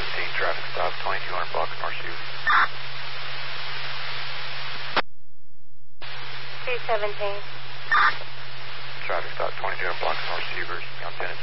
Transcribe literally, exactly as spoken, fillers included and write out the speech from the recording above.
seventeen, traffic stop, twenty-two hundred blocks North Shoover. two seventeen. Traffic stop, twenty-two hundred blocks North Shoover, on ten and